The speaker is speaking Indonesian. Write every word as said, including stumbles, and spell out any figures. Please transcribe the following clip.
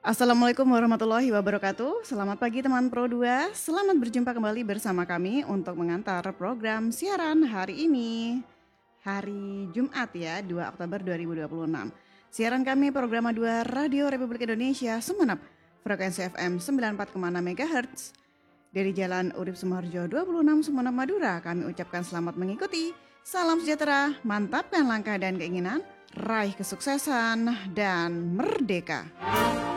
Assalamualaikum warahmatullahi wabarakatuh. Selamat pagi teman Pro dua. Selamat berjumpa kembali bersama kami untuk mengantar program siaran hari ini. Hari Jumat ya, dua Oktober dua ribu dua puluh enam. Siaran kami program dua Radio Republik Indonesia Sumeneb, frekuensi F M sembilan puluh empat koma enam MHz. Dari Jalan Urip Sumoharjo dua puluh enam Sumeneb Madura, kami ucapkan selamat mengikuti. Salam sejahtera, mantapkan langkah dan keinginan, raih kesuksesan dan merdeka.